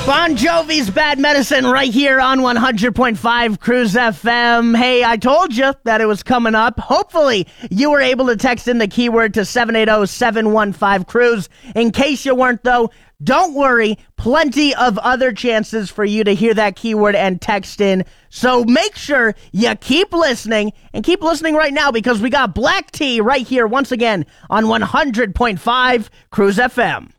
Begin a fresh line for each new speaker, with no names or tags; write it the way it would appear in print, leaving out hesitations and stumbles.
Bon Jovi's Bad Medicine right here on 100.5 Cruise FM. Hey, I told you that it was coming up. Hopefully, you were able to text in the keyword to 780-715-CRUISE. In case you weren't, though, don't worry. Plenty of other chances for you to hear that keyword and text in. So make sure you keep listening, and keep listening right now because we got Black Tea right here once again on 100.5 Cruise FM.